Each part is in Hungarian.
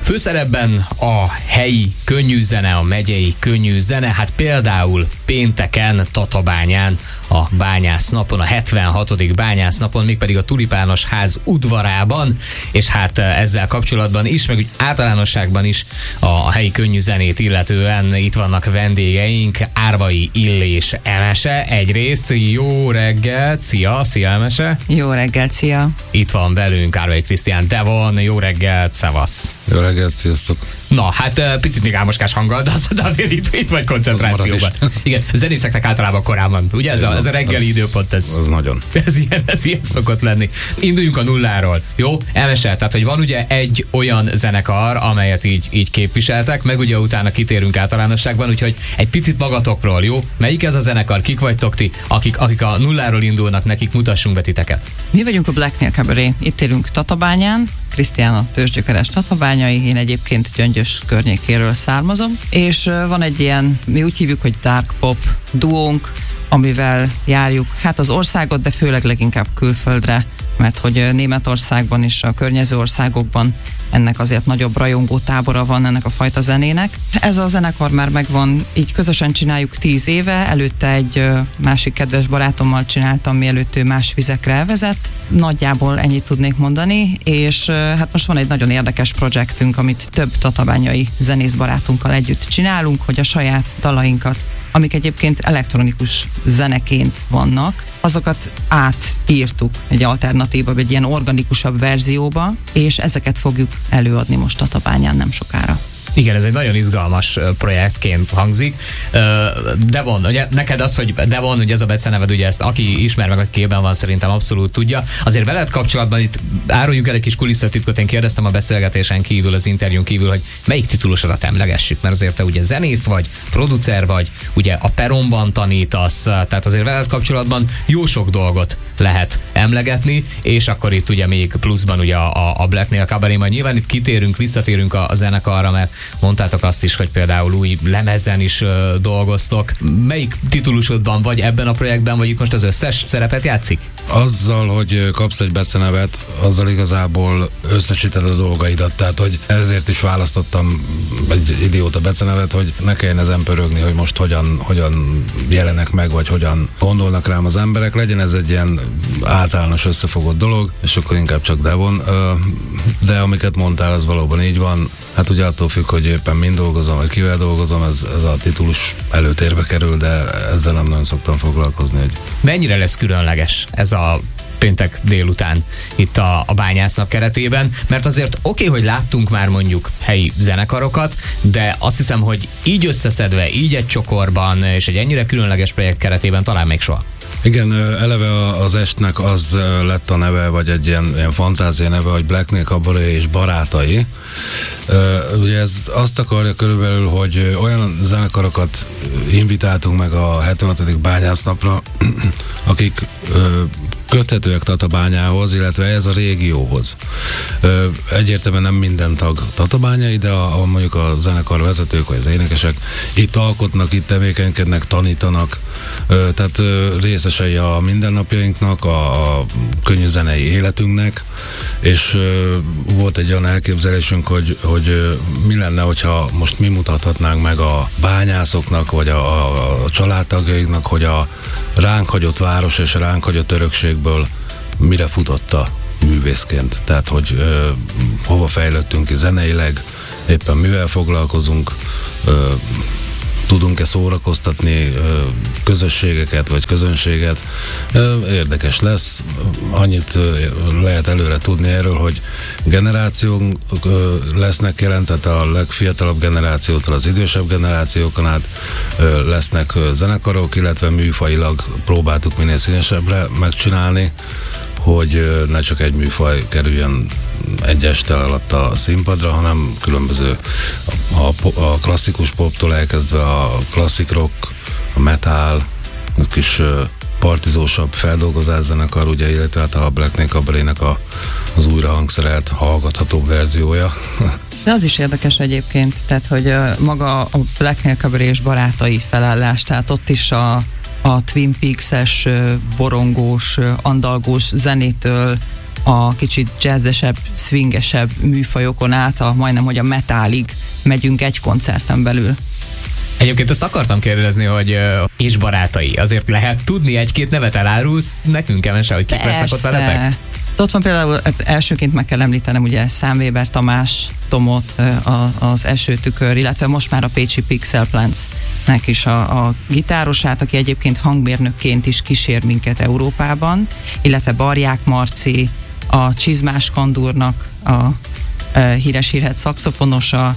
Főszerepben a helyi könnyű zene, a megyei könnyű zene, hát például pénteken Tatabányán a bányásznapon, a 76. bányásznapon, mégpedig a Tulipános ház udvarában, és hát ezzel kapcsolatban is, meg úgy általánosságban is a helyi könnyű zenét illetően itt vannak vendégeink, Árvai Illés Emese egyrészt. Jó reggelt, szia Emese! Jó reggelt, szia! Itt van velünk Árvai Krisztián Devon, jó reggelt, szevasz! Jó reggelt, sziasztok! Na, hát picit még álmoskás hanggal, de azért itt vagy koncentrációban. Igen, zenészeknek általában korábban, ugye ez a reggeli időpont, ez nagyon. Ez ilyen szokott lenni. Induljunk a nulláról, jó? Elmesel, tehát, hogy van ugye egy olyan zenekar, amelyet így képviseltek, meg ugye utána kitérünk általánosságban, úgyhogy egy picit magatokról, jó? Melyik ez a zenekar, kik vagytok ti, akik a nulláról indulnak, nekik mutassunk be titeket. Mi vagyunk a Black Nail Cabaret, itt élünk Tatabányán, Krisztián a tőzsgyökeres tatabányai, én egyébként Gyöngyös környékéről származom, és van egy ilyen, mi úgy hívjuk, hogy dark pop duónk, amivel járjuk hát az országot, de főleg leginkább külföldre, mert hogy Németországban és a környező országokban ennek azért nagyobb rajongó tábora van ennek a fajta zenének. Ez a zenekar már megvan, így közösen csináljuk 10 éve, előtte egy másik kedves barátommal csináltam, mielőtt ő más vizekre elvezett. Nagyjából ennyit tudnék mondani, és hát most van egy nagyon érdekes projektünk, amit több tatabányai zenészbarátunkkal együtt csinálunk, hogy a saját dalainkat, amik egyébként elektronikus zeneként vannak, azokat átírtuk egy alternatívabb, egy ilyen organikusabb verzióba, és ezeket fogjuk előadni most Tatabányán nem sokára. Igen, ez egy nagyon izgalmas projektként hangzik. Devon, ugye neked az, hogy Devon, ugye ez a beceneved, ugye ezt aki ismer meg, aki képben van, szerintem abszolút tudja. Azért veled kapcsolatban itt áruljuk el egy kis kulisszatitkot, én kérdeztem a beszélgetésen kívül, az interjún kívül, hogy melyik titulusodat emlegessük, mert azért te ugye zenész vagy, producer vagy, ugye a Peronban tanítasz, tehát azért veled kapcsolatban jó sok dolgot lehet emlegetni, és akkor itt ugye még pluszban ugye a Black Nail Cabaret, majd nyilván itt kitérünk, visszatérünk a zenekarra, mert mondtátok azt is, hogy például új lemezen is dolgoztok. Melyik titulusodban vagy ebben a projektben, vagy itt most az összes szerepet játszik? Azzal, hogy kapsz egy becenevet, azzal igazából összesíted a dolgaidat, tehát hogy ezért is választottam egy idióta becenevet, hogy ne kelljen ezen pörögni, hogy most hogyan jelenek meg, vagy hogyan gondolnak rám az emberek, legyen ez egy ilyen általános összefogott dolog, és akkor inkább csak Devon, de amiket mondtál, az valóban így van. Hát ugye attól függ, hogy éppen mind dolgozom, vagy kivel dolgozom, ez a titulus előtérbe kerül, de ezzel nem nagyon szoktam foglalkozni. Hogy... Mennyire lesz különleges ez a péntek délután itt a bányásznap keretében, mert azért oké, hogy láttunk már mondjuk helyi zenekarokat, de azt hiszem, hogy így összeszedve, így egy csokorban, és egy ennyire különleges projekt keretében talán még soha. Igen, eleve az estnek az lett a neve, vagy egy ilyen fantázia neve, hogy Black Nail Cabaret és barátai. Ugye ez azt akarja körülbelül, hogy olyan zenekarokat invitáltunk meg a 76. bányásznapra, akik köthetőek Tatabányához, illetve ez a régióhoz. Egyértelműen nem minden tag tatabányai, de mondjuk a zenekar vezetők, vagy az énekesek itt alkotnak, itt tevékenykednek, tanítanak, tehát részesei a mindennapjainknak, a könnyű zenei életünknek, és volt egy olyan elképzelésünk, hogy mi lenne, hogyha most mi mutathatnánk meg a bányászoknak, vagy a családtagjainknak, hogy a ránk hagyott város és a ránk hagyott örökségből mire futott a művészként. Tehát, hogy hova fejlődtünk ki zeneileg, éppen mivel foglalkozunk, tudunk-e szórakoztatni közösségeket vagy közönséget. Érdekes lesz. Annyit lehet előre tudni erről, hogy generációk lesznek jelen, tehát a legfiatalabb generációtól az idősebb generációkon át lesznek zenekarok, illetve műfajilag próbáltuk minél színesebbre megcsinálni, hogy ne csak egy műfaj kerüljön egy este alatt a színpadra, hanem különböző a klasszikus poptól elkezdve a klasszik rock, a metal, a kis partizósabb feldolgozás zenekar, ugye, illetve hát a Black Nail Cabaretnek az újra hangszerelt, hallgatható verziója. De az is érdekes egyébként, tehát hogy maga a Black Nail Cabaret és barátai felállás, tehát ott is a Twin Peaks-es, borongós, andalgós zenétől a kicsit jazzesebb, swingesebb műfajokon át majdnem, hogy a metálig megyünk egy koncerten belül. Egyébként azt akartam kérdezni, hogy és barátai, azért lehet tudni egy-két nevet elárulsz nekünk, Emese, hogy kik lesznek ott veletek? Ott van például, elsőként meg kell említenem ugye Sam Weber Tamás, Tomot, az Eső Tükör, illetve most már a pécsi Pixel Plants-nek is a gitárosát, aki egyébként hangmérnökként is kísér minket Európában, illetve Barják Marci, a Csizmás Kandúrnak a híres szaxofonosa,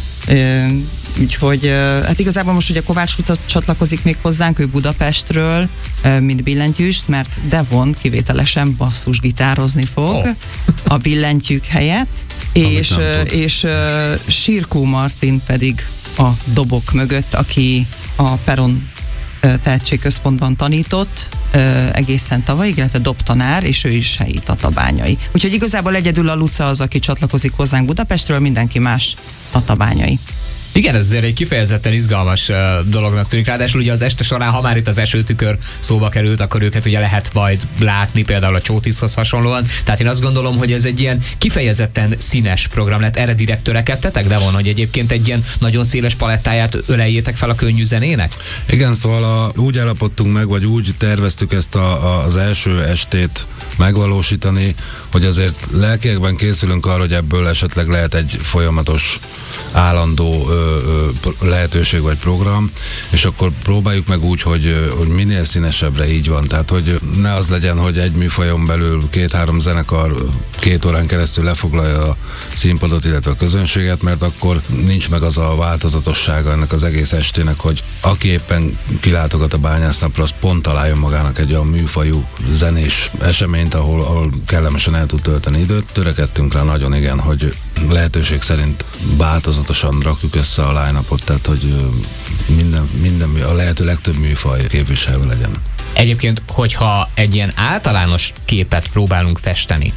úgyhogy hát igazából most ugye Kovács Luca csatlakozik még hozzánk, ő Budapestről, mint billentyűst, mert Devon kivételesen basszusgitározni fog a billentyűk helyett, és Sirkó Martin pedig a dobok mögött, aki a Peron tehetségközpontban tanított egészen tavalyig, illetve dobtanár, és ő is helyi tatabányai. Úgyhogy igazából egyedül a Luca az, aki csatlakozik hozzánk Budapestről, mindenki más tatabányai. Igen, ez azért egy kifejezetten izgalmas dolognak tűnik. Ráadásul ugye az este során, ha már itt az Esőtükör szóba került, akkor őket ugye lehet majd látni, például a Csótiszhoz hasonlóan. Tehát én azt gondolom, hogy ez egy ilyen kifejezetten színes program lett. Erre direkt törekedtetek, de van, hogy egyébként egy ilyen nagyon széles palettáját öleljétek fel a könnyű zenének? Igen, szóval úgy állapodtunk meg, vagy úgy terveztük ezt az első estét megvalósítani, hogy azért lelkiekben készülünk arra, hogy ebből esetleg lehet egy folyamatos állandó lehetőség vagy program, és akkor próbáljuk meg úgy, hogy minél színesebbre így van. Tehát, hogy ne az legyen, hogy egy műfajon belül 2-3 zenekar 2 órán keresztül lefoglalja a színpadot, illetve a közönséget, mert akkor nincs meg az a változatossága ennek az egész estének, hogy aki éppen kilátogat a Bányásznapra, az pont találjon magának egy olyan műfajú zenés eseményt, ahol kellemesen el tud tölteni időt. Törekedtünk rá nagyon, igen, hogy lehetőség szerint változatosan rakjuk össze a line-upot, tehát hogy minden a lehető legtöbb műfaj képviselve legyen. Egyébként, hogyha egy ilyen általános képet próbálunk festeni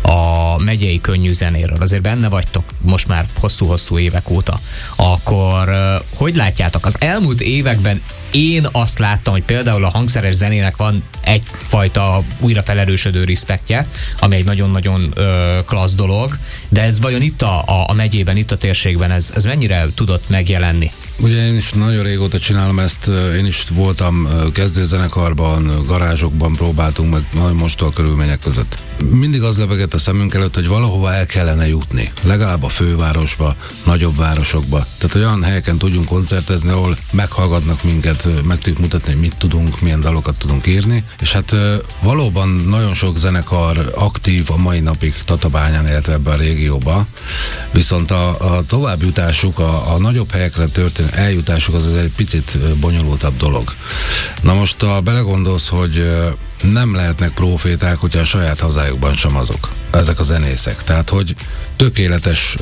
a megyei könnyű zenéről, azért benne vagytok most már hosszú-hosszú évek óta, akkor hogy látjátok? Az elmúlt években én azt láttam, hogy például a hangszeres zenének van egyfajta újra felerősödő respektje, ami egy nagyon-nagyon klassz dolog, de ez vajon itt a megyében, itt a térségben ez mennyire tudott megjelenni? Ugye én is nagyon régóta csinálom ezt, én is voltam kezdőzenekarban, garázsokban próbáltunk meg nagyon mostoha körülmények között. Mindig az lebegett a szemünk előtt, hogy valahova el kellene jutni, legalább a fővárosba, nagyobb városokba. Tehát olyan helyeken tudjunk koncertezni, ahol meghallgatnak minket, meg tudjuk mutatni, hogy mit tudunk, milyen dalokat tudunk írni, és hát valóban nagyon sok zenekar aktív a mai napig Tatabányán, illetve ebben a régióban, viszont a továbbjutásuk, a nagyobb helyekre történő eljutásuk az egy picit bonyolultabb dolog. Na most belegondolsz, hogy nem lehetnek proféták, hogyha a saját hazájukban sem azok, ezek a zenészek. Tehát, hogy tökéletes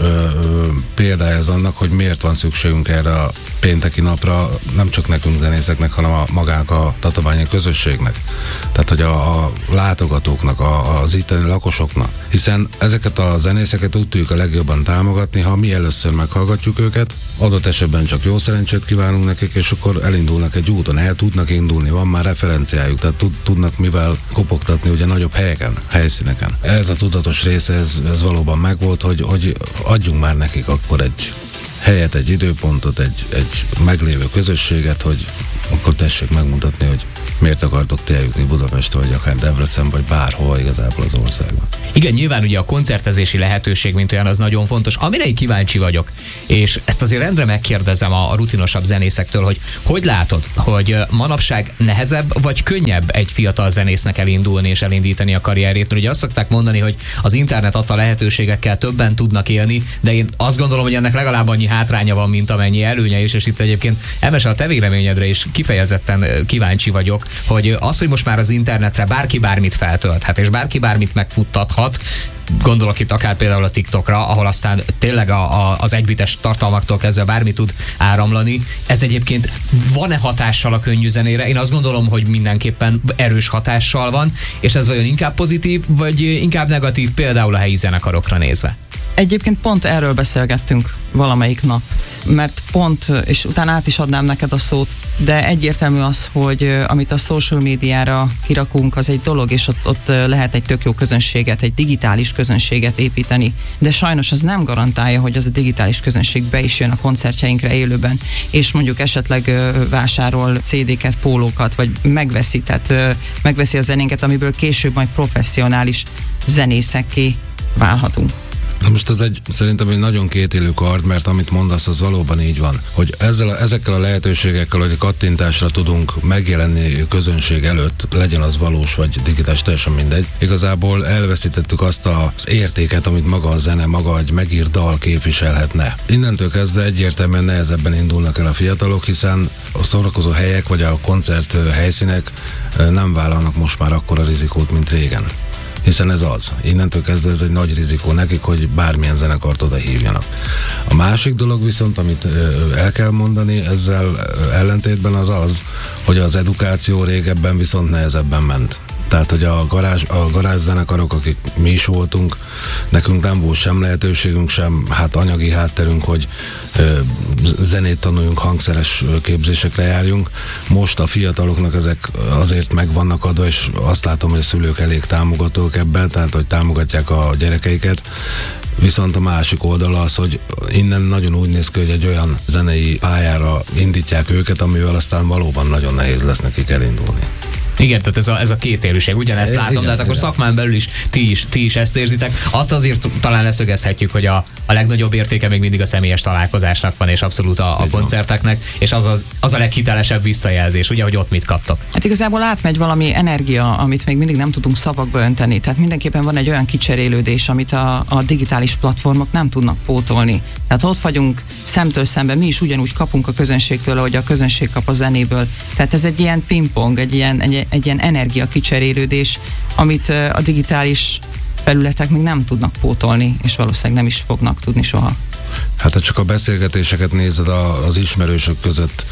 példája ez annak, hogy miért van szükségünk erre a pénteki napra, nem csak nekünk zenészeknek, hanem magának a tatabányi közösségnek. Tehát, hogy a látogatóknak, az itteni lakosoknak. Hiszen ezeket a zenészeket úgy tudjuk a legjobban támogatni, ha mi először meghallgatjuk őket, adott esetben csak jó szerencsét kívánunk nekik, és akkor elindulnak egy úton, el tudnak indulni, van már referenciájuk, tehát tudnak mivel kopogtatni ugye nagyobb helyeken, helyszíneken. Ez a tudatos része, ez valóban megvolt, hogy adjunk már nekik akkor egy helyet, egy időpontot, egy meglévő közösséget, hogy akkor tessék megmutatni, hogy miért akartok ti eljutni Budapestre, vagy akár Debrecen, vagy bárhova igazából az országban. Igen, nyilván ugye a koncertezési lehetőség, mint olyan, az nagyon fontos. Amire így kíváncsi vagyok, és ezt azért rendre megkérdezem a rutinosabb zenészektől, hogy látod, hogy manapság nehezebb, vagy könnyebb egy fiatal zenésznek elindulni és elindítani a karrierét? Mert ugye azt szokták mondani, hogy az internet adta lehetőségekkel többen tudnak élni, de én azt gondolom, hogy ennek legalább annyi hátránya van, mint amennyi előnye is, és itt egyébként Emese, a te véleményedre is kifejezetten kíváncsi vagyok, hogy az, hogy most már az internetre bárki bármit feltölthet, és bárki bármit megfuttathat, gondolok itt akár például a TikTokra, ahol aztán tényleg az egybites tartalmaktól kezdve bármi tud áramlani. Ez egyébként van-e hatással a könnyű zenére? Én azt gondolom, hogy mindenképpen erős hatással van, és ez vajon inkább pozitív, vagy inkább negatív, például a helyi zenekarokra nézve? Egyébként pont erről beszélgettünk valamelyik nap, mert pont, és utána át is adnám neked a szót, de egyértelmű az, hogy amit a social médiára kirakunk, az egy dolog, és ott lehet egy tök jó közönséget, egy digitális közönséget építeni, de sajnos az nem garantálja, hogy az a digitális közönség be is jön a koncertjeinkre élőben, és mondjuk esetleg vásárol CD-ket, pólókat, vagy megveszi a zenénket, amiből később majd professzionális zenészekké válhatunk. Most ez szerintem egy nagyon kétélű kard, mert amit mondasz, az valóban így van, hogy ezekkel a lehetőségekkel, hogy kattintásra tudunk megjelenni közönség előtt, legyen az valós vagy digitális, teljesen mindegy. Igazából elveszítettük azt az értéket, amit maga a zene, maga egy megírt dal képviselhetne. Innentől kezdve egyértelműen nehezebben indulnak el a fiatalok, hiszen a szórakozó helyek vagy a koncert helyszínek nem vállalnak most már akkora rizikót, mint régen. Hiszen ez az. Innentől kezdve ez egy nagy rizikó nekik, hogy bármilyen zenekart oda hívjanak. A másik dolog viszont, amit el kell mondani ezzel ellentétben az, hogy az edukáció régebben viszont nehezebben ment. Tehát, hogy a garázs zenekarok, akik mi is voltunk, nekünk nem volt sem lehetőségünk, sem anyagi hátterünk, hogy zenét tanuljunk, hangszeres képzésekre járjunk. Most a fiataloknak ezek azért meg vannak adva, és azt látom, hogy a szülők elég támogatók ebben, tehát, hogy támogatják a gyerekeiket. Viszont a másik oldala az, hogy innen nagyon úgy néz ki, hogy egy olyan zenei pályára indítják őket, amivel aztán valóban nagyon nehéz lesz nekik elindulni. Igen, tehát ez a kétélűség, ugyanezt látom, igen, de hát akkor szakmán belül is ti is ezt érzitek. Azt azért talán leszögezhetjük, hogy a legnagyobb értéke még mindig a személyes találkozásnak van, és abszolút a koncerteknek, és az a leghitelesebb visszajelzés, ugye, hogy ott mit kaptak. Hát igazából átmegy valami energia, amit még mindig nem tudunk szavakba önteni, tehát mindenképpen van egy olyan kicserélődés, amit a digitális platformok nem tudnak pótolni. Tehát ott vagyunk szemtől szemben, mi is ugyanúgy kapunk a közönségtől, ahogy a közönség kap a zenéből. Tehát ez egy ilyen pingpong, egy ilyen energia kicserélődés, amit a digitális felületek még nem tudnak pótolni, és valószínűleg nem is fognak tudni soha. Hát ha csak a beszélgetéseket nézed az ismerősök között,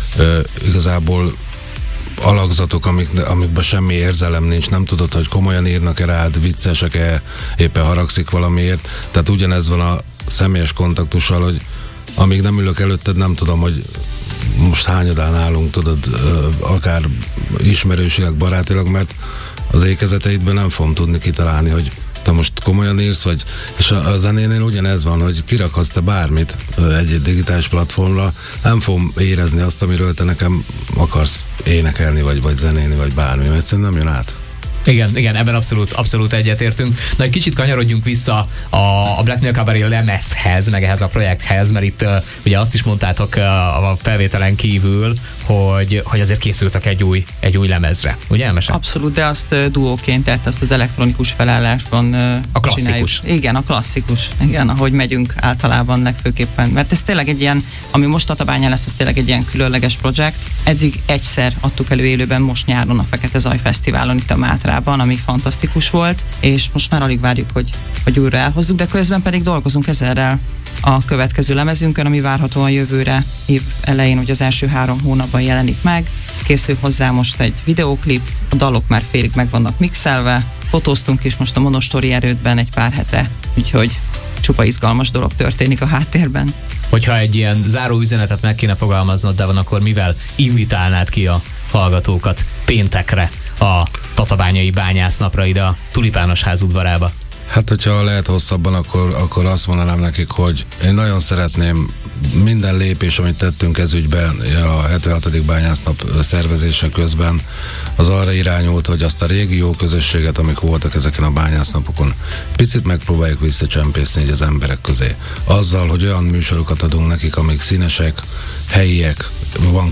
igazából alakzatok, amikben semmi érzelem nincs, nem tudod, hogy komolyan írnak-e rád, viccesek-e, éppen haragszik valamiért. Tehát ugyanez van a személyes kontaktussal, hogy amíg nem ülök előtted, nem tudom, hogy most hányadán állunk, tudod, akár ismerősileg, barátilag, mert az ékezeteidben nem fogom tudni kitalálni, hogy te most komolyan írsz, vagy, és a zenénél ugyanez van, hogy kirakhatsz te bármit egy digitális platformra, nem fogom érezni azt, amiről te nekem akarsz énekelni, vagy zenélni, vagy bármi, mert egyszerűen nem jön át. Igen, ebben abszolút egyetértünk. Na, egy kicsit kanyarodjunk vissza a Black Nail Cabaret lemezhez, meg ehhez a projekthez, mert itt ugye azt is mondtátok a felvételen kívül, hogy azért készültek egy új lemezre, ugye Elmese? Abszolút, de azt duóként, tehát azt az elektronikus felállásban a klasszikus. Csináljuk. Igen, a klasszikus. Igen, ahogy megyünk általában legfőképpen. Mert ez tényleg egy ilyen, ami most Tatabányán lesz, ez tényleg egy ilyen különleges projekt. Eddig egyszer adtuk elő élőben, most nyáron a Fekete Zaj Fesztiválon itt a Mátrában, ami fantasztikus volt, és most már alig várjuk, hogy újra elhozzuk, de közben pedig dolgozunk ezerrel a következő lemezünkön, ami várhatóan jövőre év elején, hogy az első 3 hónapban jelenik meg. Készül hozzá most egy videóklip, a dalok már félig meg vannak mixelve, fotóztunk is most a Monostori Erődben egy pár hete, úgyhogy csupa izgalmas dolog történik a háttérben. Hogyha egy ilyen záró üzenetet meg kéne fogalmaznod, de van, akkor mivel invitálnád ki a hallgatókat péntekre a Tatabányai Bányásznapra ide a Tulipános ház udvarába? Hát, hogyha lehet hosszabban, akkor azt mondanám nekik, hogy én nagyon szeretném minden lépés, amit tettünk ez ügyben a 76. Bányásznap szervezése közben, az arra irányult, hogy azt a régi jó közösséget, amik voltak ezeken a bányásznapokon, picit megpróbáljuk visszacsempészni így az emberek közé. Azzal, hogy olyan műsorokat adunk nekik, amik színesek, helyiek, van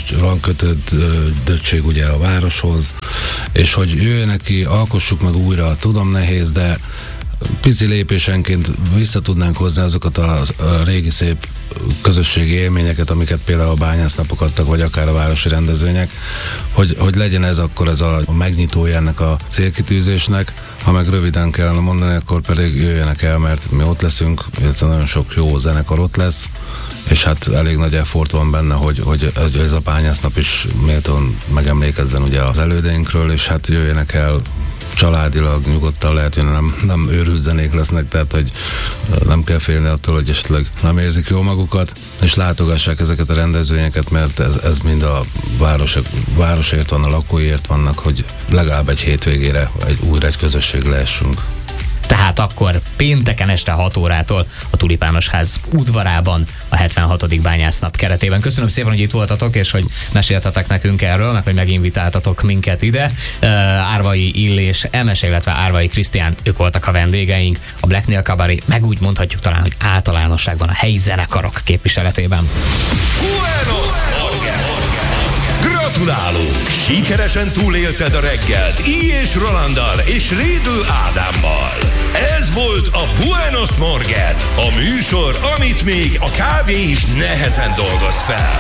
kötődöttség ugye a városhoz, és hogy jöjjenek ki, alkossuk meg újra, tudom nehéz, de pici lépésenként vissza tudnánk hozni azokat a régi szép közösségi élményeket, amiket például a bányásznapok adtak, vagy akár a városi rendezvények, hogy legyen ez akkor ez a megnyitója ennek a célkitűzésnek. Ha meg röviden kellene mondani, akkor pedig jöjjenek el, mert mi ott leszünk, illetve nagyon sok jó zenekar ott lesz, és hát elég nagy effort van benne, hogy ez a bányásznap is méltón megemlékezzen ugye az elődeinkről, és hát jöjjenek el családilag nyugodtan lehet, hogy nem őrült zenék lesznek, tehát hogy nem kell félni attól, hogy esetleg nem érzik jól magukat, és látogassák ezeket a rendezvényeket, mert ez mind a városért van, a lakóért vannak, hogy legalább egy hétvégére újra egy közösség lehessünk. Tehát akkor pénteken este 6 órától a Tulipános Ház udvarában a 76. bányásznap keretében. Köszönöm szépen, hogy itt voltatok, és hogy meséltetek nekünk erről, meg hogy meginvitáltatok minket ide. Árvai Illés Emes, illetve Árvai Krisztián, ők voltak a vendégeink, a Black Nail Cabaret, meg úgy mondhatjuk talán, hogy általánosságban a helyi zenekarok képviseletében. Gratulálunk! Sikeresen túlélted a reggelt Így és Rolanddal és Rédl Ádámmal. Ez volt a Buenos Morgen, a műsor, amit még a kávé is nehezen dolgoz fel.